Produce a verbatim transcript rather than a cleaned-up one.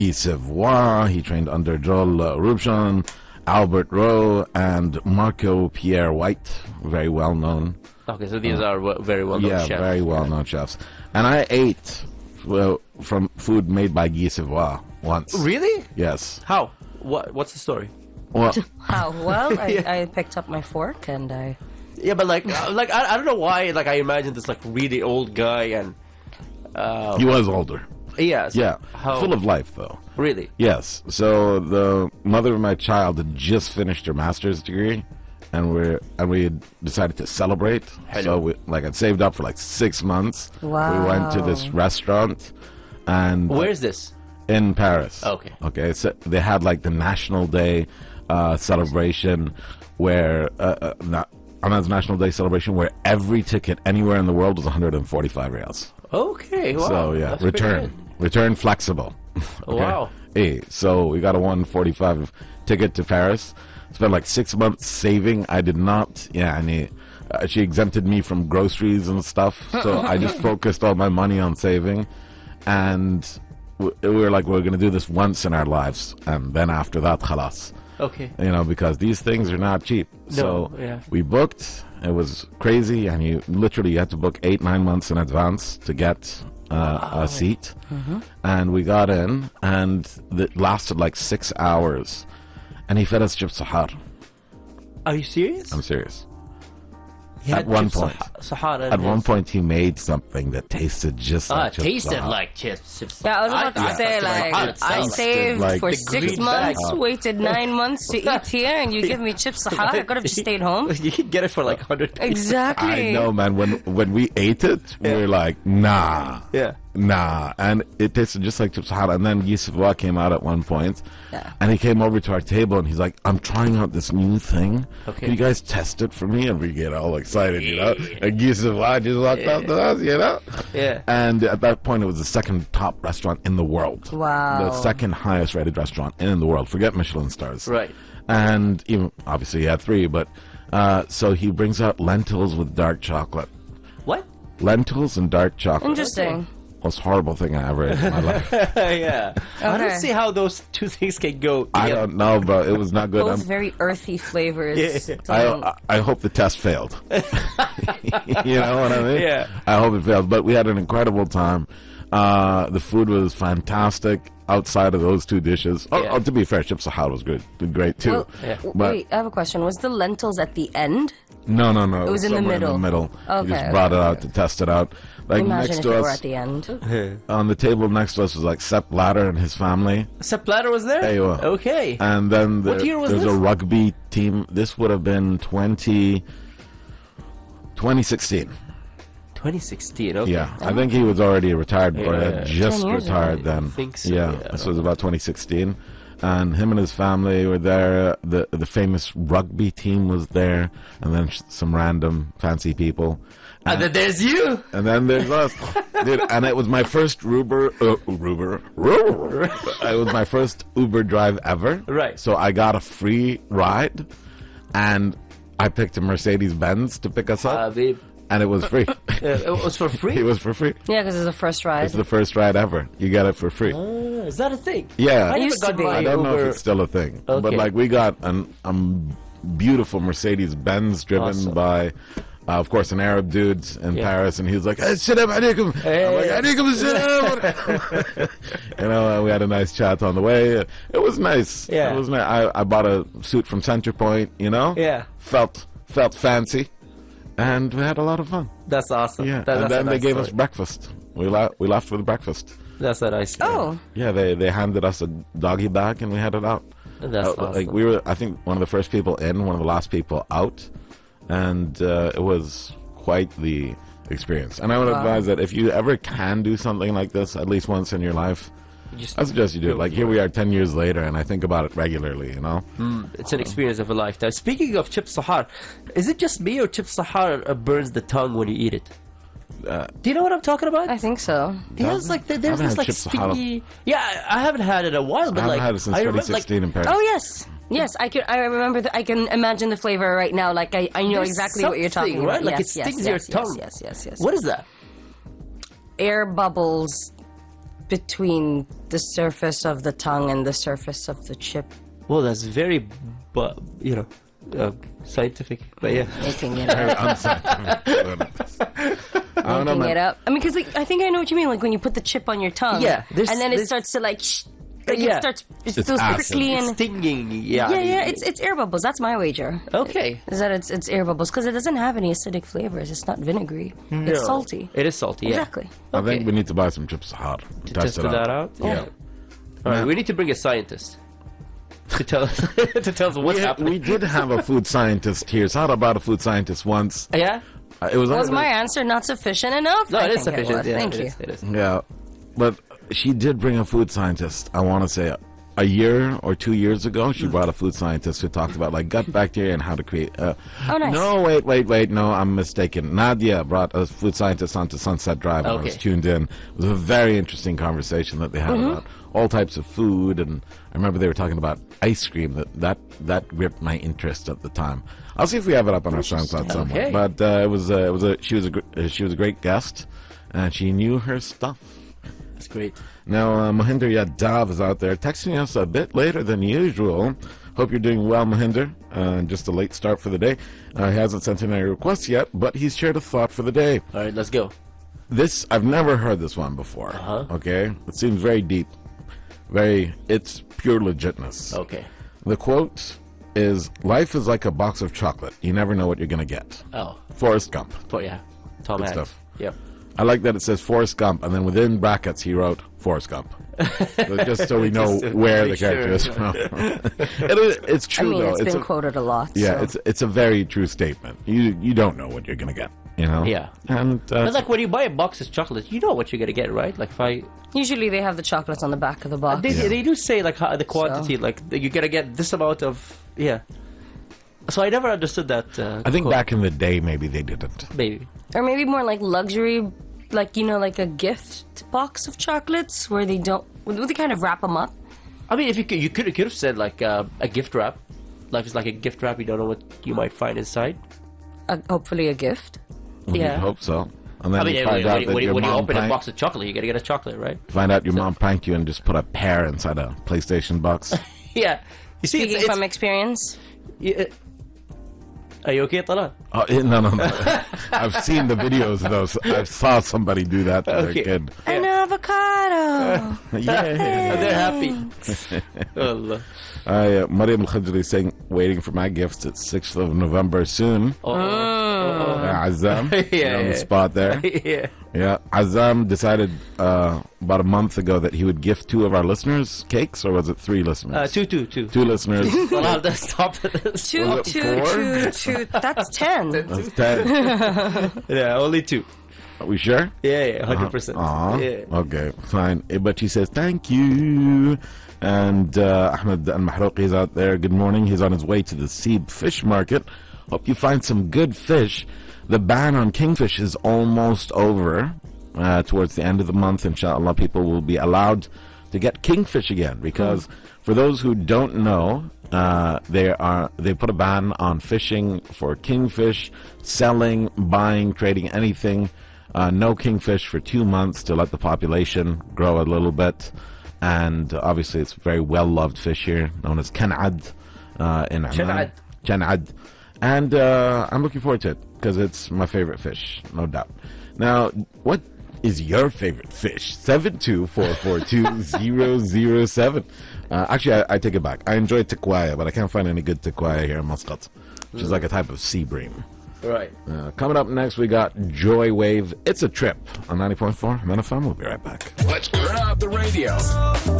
Yves Savoy. He trained under Joel uh, Rubson, Albert Rowe, and Marco Pierre White, very well known. Okay, so these uh, are w- very well known yeah, chefs. Yeah, very well known chefs. And I ate well, from food made by Guy Savoy once. Really? Yes. How? What? What's the story? Well, How? Well, I, Yeah. I picked up my fork and I... Yeah, but like, uh, like I, I don't know why. Like, I imagine this like really old guy, and uh, he was older. yeah, so Yeah, how, full of life though. really. Yes. So the mother of my child had just finished her master's degree, and we and we had decided to celebrate. Hello. So we, like I'd saved up for like six months. Wow. We went to this restaurant, and Where's this? in Paris. Okay. Okay. So they had like the National Day uh, celebration, where uh, uh, not, Ahmed's National Day celebration, where every ticket anywhere in the world was one hundred forty-five reals. Okay, wow. So yeah, that's pretty return, return flexible. good. Wow. Hey, so we got a one forty-five ticket to Paris. Spent like six months saving. I did not. Yeah, and he, uh, she exempted me from groceries and stuff. So I just focused all my money on saving, and w- we were like, we're gonna do this once in our lives, and then after that, khalas. Okay. You know, because these things are not cheap. so yeah. we booked. It was crazy, and you literally had to book eight, nine months in advance to get uh, a seat. And we got in, and it lasted like six hours. And he fed us chips sahar. Are you serious? I'm serious. He at had one chips point. Sah- Sahara. in At one his- point, he made something that tasted just Ah, like it chips tasted sahar. like chips. chips. Yeah, I was about to I- say, I- like, I- I I- saved like for the six green months, bag. waited nine months to eat here, and you give me chips Sahara? I could have just stayed home. You can get it for like one hundred. Exactly. I know, man. When when we ate it, we were like, nah. Yeah. Nah, and it tasted just like chips sahara. And then Yusuf came out at one point, Yeah. and he came over to our table, and he's like, "I'm trying out this new thing. Okay. Can you guys test it for me?" And we get all excited, you know. And Yusuf just walked out the house, you know. Yeah. And at that point, it was the second top restaurant in the world. Wow. The second highest rated restaurant in the world. Forget Michelin stars. Right. And even obviously he had three, but uh, so he brings out lentils with dark chocolate. What? Lentils and dark chocolate. Interesting. Most horrible thing I ever ate in my life. yeah. I don't Okay. see how those two things can go. I together. don't know, but it was not good. Both I'm- very earthy flavors. Yeah. Don't- I, I hope the test failed. You know what I mean? Yeah. I hope it failed. But we had an incredible time. Uh, the food was fantastic outside of those two dishes. Oh, Yeah. oh, to be fair, chips sahar was good, great too. Well, Yeah. w- But wait, I have a question. Was the lentils at the end? no, no, no. It was in the somewhere middle. In the middle. Okay, We just okay, brought it okay. out to test it out. Like Imagine next if to it were us, at the end. on the table next to us was like Sepp Blatter and his family. Sepp Blatter was there? There you are. Okay. And then there, What year was there's this? a rugby team. This would have been twenty, twenty sixteen. twenty sixteen, okay. Yeah, I think he was already retired, or Yeah. had just Ten years retired ago. then. I think so, Yeah, yeah. this was about twenty sixteen, and him and his family were there. the The famous rugby team was there, and then sh- some random fancy people. And then there's you! And then there's us, dude. And it was my first Uber, uh, Uber, Uber. It was my first Uber drive ever. Right. So I got a free ride, and I picked a Mercedes Benz to pick us up, Uh, babe. and it was free. Uh, it was for free? It was for free. Yeah, because it's the first ride. It's the first ride ever. You get it for free. Uh, is that a thing? Yeah. I never used to got be. my I don't know if Uber- it's still a thing, but Okay. like we got an um beautiful Mercedes Benz driven Awesome. by. Uh, of course, an Arab dude in Yeah. Paris, and he was like, "Hey, salam alaikum." Hey. I'm like, "Alaikum salam." You know, uh, we had a nice chat on the way. It was nice. Yeah. It was nice. I, I bought a suit from Center Point. You know. Yeah. Felt felt fancy, and we had a lot of fun. That's awesome. Yeah. That- and that's then a they nice gave us story. breakfast. We la- we left with breakfast. That's a nice story. Oh, Yeah, they they handed us a doggy bag, and we had it out. That's Uh, awesome. Like we were, I think, one of the first people in, one of the last people out, and uh, it was quite the experience. And I would Wow. advise that if you ever can do something like this, at least once in your life, Just- I suggest you do it. go Like for here it. we are, ten years later, and I think about it regularly. You know, It's an experience of a lifetime. Speaking of chips sahar, is it just me or chips sahar uh, burns the tongue when you eat it? Uh, Do you know what I'm talking about? I think so. It has like the, I there's haven't this had like chips sahar. sticky. Yeah, I I haven't had it in a while, but I haven't like had it since I twenty remember like sixteen in Paris. Oh yes, yes. I can. I remember. The, I can imagine the flavor right now. Like I, I know There's exactly what you're talking something, right? about. Like yes, it yes, stings yes, your yes, tongue. Yes, yes, yes, yes. what is that? Air bubbles between the surface of the tongue and the surface of the chip. Well, that's very, bu- you know, uh, scientific. But yeah. Making it Very up. unscientific. I don't know, Making man. it up. I mean, because like, I think I know what you mean. Like when you put the chip on your tongue. Yeah, there's- And then it there's- starts to like, sh- like Yeah. it starts, it It's feels acid. prickly and. Stinging. Yeah. Yeah, yeah, it's it's air bubbles. That's my wager. Okay. Is that it's it's air bubbles because it doesn't have any acidic flavors. It's not vinegary. It's No. salty. It is salty, yeah. Exactly. I Okay. think we need to buy some chips hot. Test Test it that out. out? Yeah. All right, Now- we need to bring a scientist to tell us to tell us what's We, happening. we did have a food scientist here. So I thought about a food scientist once. Yeah? Uh, it was Was only- my answer not sufficient enough? No, I it is think sufficient. was. Yeah, Thank it you. is, it is. Yeah, but she did bring a food scientist. I want to say a year or two years ago, she brought a food scientist who talked about like gut bacteria and how to create. Uh, Oh, nice. No, wait, wait, wait. No, I'm mistaken. Nadia brought a food scientist onto Sunset Drive. And I was Okay. tuned in. It was a very interesting conversation that they had Mm-hmm. about all types of food, and I remember they were talking about ice cream. That that that gripped my interest at the time. I'll see if we have it up on our SoundCloud somewhere. Okay. But uh, it was uh, it was a she was a gr- uh, she was a great guest, and she knew her stuff. That's great. Now, uh, Mohinder Yadav is out there texting us a bit later than usual. Hope you're doing well, Mohinder. Uh, just a late start for the day. Uh, he hasn't sent in any requests yet, but he's shared a thought for the day. All right, let's go. This, I've never heard this one before. Uh-huh. Okay? It seems very deep. Very, it's pure legitness. Okay. The quote is, life is like a box of chocolate. You never know what you're going to get. Oh, Forrest Gump. but yeah. Tom Good Hanks. stuff. Yep. I like that it says Forrest Gump, and then within brackets he wrote Forrest Gump. So just so we know Just to where the make character is sure. from. it is, it's I true mean, though. it's It's been a, quoted a lot. yeah, so. it's it's a very true statement. You you don't know what you're gonna get. You know. Yeah. And uh, But like when you buy a box of chocolates, you know what you're gonna get, right? Like if I, Usually they have the chocolates on the back of the box. they, they do say like how, the quantity, like you're gonna get this amount of, yeah. So I never understood that. Uh, I think quote. back in the day maybe they didn't. maybe. Or maybe more like luxury, like, you know, like a gift box of chocolates where they don't, would they kind of wrap them up? I mean, if you could, you could, you could have said like uh, a gift wrap. Life is like a gift wrap. You don't know what you might find inside. Uh, hopefully a gift. You'd Yeah. hope so. And then I mean, you when, find when, out that when, your when you mom open a pranked, box of chocolate, you gotta get a chocolate, right? find out your mom pranked you and just put a pear inside a PlayStation box. Yeah. You see, Speaking it's, it's, from experience, yeah. Are you okay, Talal? Oh eh, no no no! I've seen the videos of those. I saw somebody do that to Okay. their kid. an avocado. Yeah. They're happy. Allah. I, uh, Mariam Al-Khadri saying, waiting for my gifts. It's sixth of November soon. Oh, Yeah, Azam, Yeah, you're on the yeah. spot there. yeah. Yeah, Azam decided uh, about a month ago that he would gift two of our listeners cakes, or was it three listeners? Uh, two, two, two. Two listeners. Well, let's stop it. Two, Was it two, four? two, two. That's ten. That's ten. Yeah, only two. Are we sure? Yeah, yeah, hundred percent. Aw, Yeah. okay, fine. Eh, But she says, thank you. And uh, Ahmed Al-Mahrouqi is out there. Good morning. He's on his way to the Seeb Fish Market. Hope you find some good fish. The ban on kingfish is almost over. Uh, towards the end of the month, inshallah, people will be allowed to get kingfish again. Because for those who don't know, uh, they are they put a ban on fishing for kingfish, selling, buying, trading anything. Uh, no kingfish for two months to let the population grow a little bit. And obviously, it's a very well-loved fish here, known as kan'ad uh, in Oman. Kan'ad. Kan'ad. And uh, I'm looking forward to it because it's my favorite fish, no doubt. Now, what is your favorite fish? seven two four four two zero zero seven. Uh, actually, I, I take it back. I enjoy tequaya, but I can't find any good tequaya here in Muscat, which is like a type of sea bream. Right. Uh, coming up next, we got Joy Wave. It's a Trip on ninety point four. I'm N F M. We'll be right back. Let's grab the radio.